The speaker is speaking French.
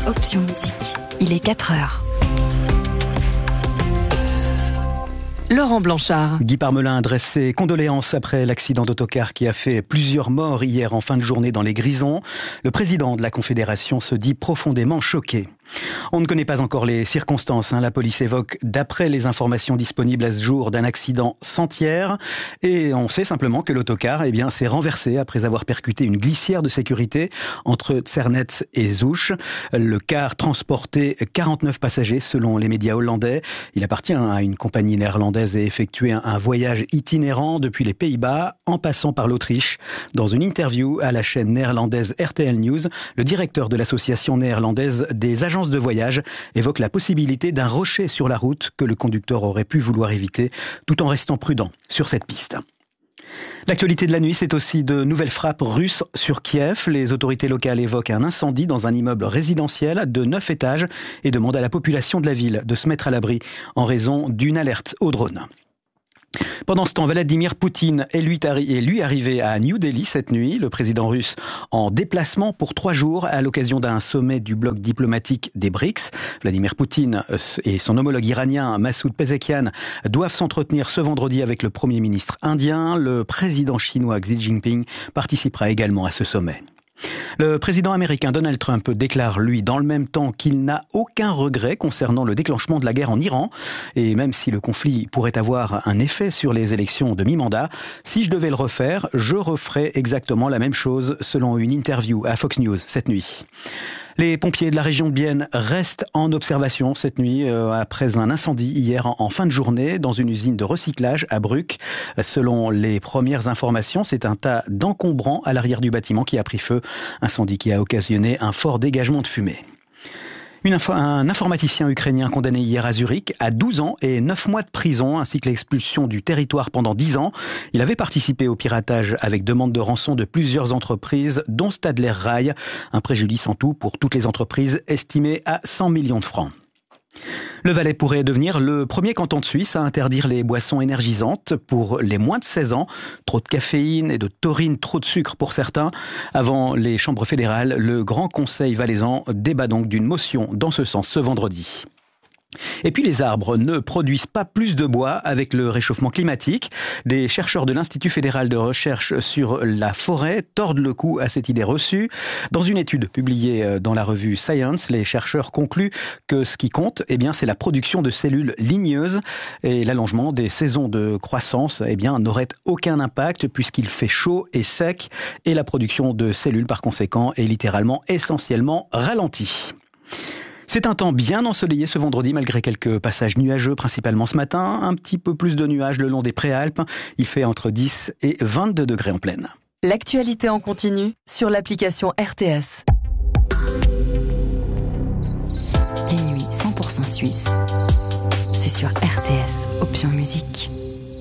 Option Musique. Il est 4 heures. Laurent Blanchard. Guy Parmelin adresse ses condoléances après l'accident d'autocar qui a fait plusieurs morts hier en fin de journée dans les Grisons. Le président de la Confédération se dit profondément choqué. On ne connaît pas encore les circonstances. La police évoque, d'après les informations disponibles à ce jour, d'un accident sentière. Et on sait simplement que l'autocar s'est renversé après avoir percuté une glissière de sécurité entre Tsernets et Zouch. Le car transportait 49 passagers selon les médias hollandais. Il appartient à une compagnie néerlandaise et effectué un voyage itinérant depuis les Pays-Bas en passant par l'Autriche. Dans une interview à la chaîne néerlandaise RTL News, le directeur de l'association néerlandaise des agences de voyage évoque la possibilité d'un rocher sur la route que le conducteur aurait pu vouloir éviter tout en restant prudent sur cette piste. L'actualité de la nuit, c'est aussi de nouvelles frappes russes sur Kiev. Les autorités locales évoquent un incendie dans un immeuble résidentiel de 9 étages et demandent à la population de la ville de se mettre à l'abri en raison d'une alerte au drone. Pendant ce temps, Vladimir Poutine est lui arrivé à New Delhi cette nuit, le président russe en déplacement pour 3 jours à l'occasion d'un sommet du bloc diplomatique des BRICS. Vladimir Poutine et son homologue iranien Massoud Pezeshkian doivent s'entretenir ce vendredi avec le Premier ministre indien. Le président chinois Xi Jinping participera également à ce sommet. Le président américain Donald Trump déclare, lui, dans le même temps qu'il n'a aucun regret concernant le déclenchement de la guerre en Iran. Et même si le conflit pourrait avoir un effet sur les élections de mi-mandat, si je devais le refaire, je referais exactement la même chose, selon une interview à Fox News cette nuit. Les pompiers de la région de Bienne restent en observation cette nuit après un incendie hier en fin de journée dans une usine de recyclage à Bruck. Selon les premières informations, c'est un tas d'encombrants à l'arrière du bâtiment qui a pris feu. Incendie qui a occasionné un fort dégagement de fumée. Un informaticien ukrainien condamné hier à Zurich à 12 ans et 9 mois de prison, ainsi que l'expulsion du territoire pendant 10 ans. Il avait participé au piratage avec demande de rançon de plusieurs entreprises, dont Stadler Rail. Un préjudice en tout pour toutes les entreprises estimé à 100 millions de francs. Le Valais pourrait devenir le premier canton de Suisse à interdire les boissons énergisantes pour les moins de 16 ans. Trop de caféine et de taurine, trop de sucre pour certains. Avant les chambres fédérales, le Grand Conseil valaisan débat donc d'une motion dans ce sens ce vendredi. Et puis les arbres ne produisent pas plus de bois avec le réchauffement climatique. Des chercheurs de l'Institut fédéral de recherche sur la forêt tordent le cou à cette idée reçue. Dans une étude publiée dans la revue Science, les chercheurs concluent que ce qui compte, c'est la production de cellules ligneuses et l'allongement des saisons de croissance, n'aurait aucun impact puisqu'il fait chaud et sec et la production de cellules par conséquent est littéralement essentiellement ralentie. C'est un temps bien ensoleillé ce vendredi malgré quelques passages nuageux, principalement ce matin. Un petit peu plus de nuages le long des préalpes. Il fait entre 10 et 22 degrés en pleine. L'actualité en continu sur l'application RTS. Les nuits 100% suisses, c'est sur RTS, Option Musique.